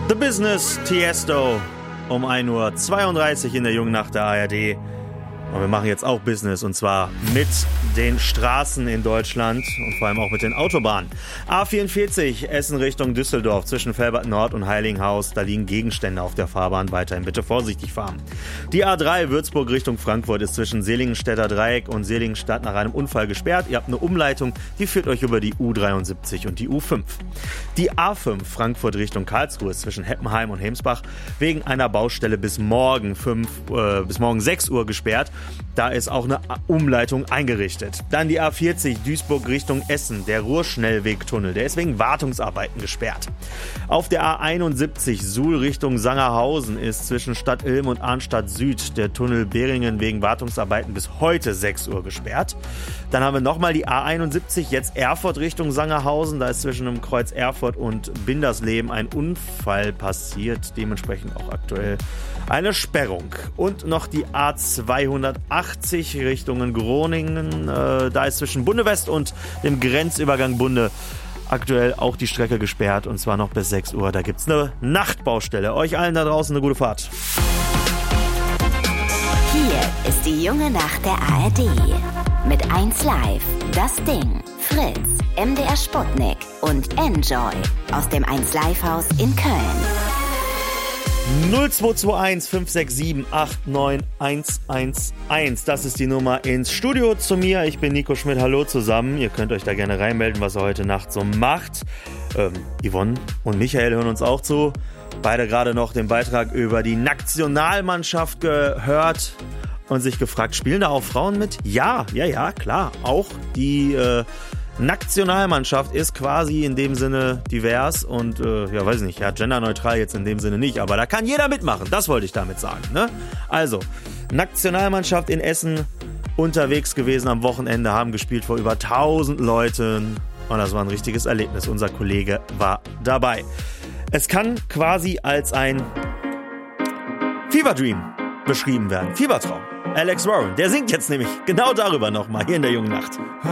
The Business, Tiesto, um 1:32 Uhr in der jungen Nacht der ARD. Und wir machen jetzt auch Business, und zwar mit den Straßen in Deutschland und vor allem auch mit den Autobahnen. A44 Essen Richtung Düsseldorf zwischen Velbert Nord und Heiligenhaus. Da liegen Gegenstände auf der Fahrbahn. Weiterhin bitte vorsichtig fahren. Die A3 Würzburg Richtung Frankfurt ist zwischen Seligenstädter Dreieck und Seligenstadt nach einem Unfall gesperrt. Ihr habt eine Umleitung, die führt euch über die U73 und die U5. Die A5 Frankfurt Richtung Karlsruhe ist zwischen Heppenheim und Hemsbach wegen einer Baustelle bis morgen 6 Uhr gesperrt. Da ist auch eine Umleitung eingerichtet. Dann die A40 Duisburg Richtung Essen, der Ruhrschnellwegtunnel, der ist wegen Wartungsarbeiten gesperrt. Auf der A71 Suhl Richtung Sangerhausen ist zwischen Stadt Ilm und Arnstadt Süd der Tunnel Beringen wegen Wartungsarbeiten bis heute 6 Uhr gesperrt. Dann haben wir nochmal die A71, jetzt Erfurt Richtung Sangerhausen, da ist zwischen dem Kreuz Erfurt und Bindersleben ein Unfall passiert, dementsprechend auch aktuell eine Sperrung. Und noch die A280 Richtung Groningen, da ist zwischen Bunde West und dem Grenzübergang Bunde aktuell auch die Strecke gesperrt, und zwar noch bis 6 Uhr. Da gibt es eine Nachtbaustelle. Euch allen da draußen eine gute Fahrt. Hier ist die junge Nacht der ARD. Mit 1 Live, Das Ding, Fritz, MDR Sputnik und Enjoy aus dem 1 Live Haus in Köln. 0221 567 89111. Das ist die Nummer ins Studio zu mir. Ich bin Nico Schmidt. Hallo zusammen. Ihr könnt euch da gerne reinmelden, was ihr heute Nacht so macht. Yvonne und Michael hören uns auch zu. Beide gerade noch den Beitrag über die Nationalmannschaft gehört und sich gefragt, spielen da auch Frauen mit? Ja, klar. Auch die Nationalmannschaft ist quasi in dem Sinne divers und, genderneutral jetzt in dem Sinne nicht, aber da kann jeder mitmachen, das wollte ich damit sagen, ne? Also, Nationalmannschaft in Essen unterwegs gewesen am Wochenende, haben gespielt vor über 1000 Leuten und das war ein richtiges Erlebnis, unser Kollege war dabei. Es kann quasi als ein Fever Dream beschrieben werden, Fiebertraum. Alex Warren, der singt jetzt nämlich genau darüber nochmal hier in der jungen Nacht.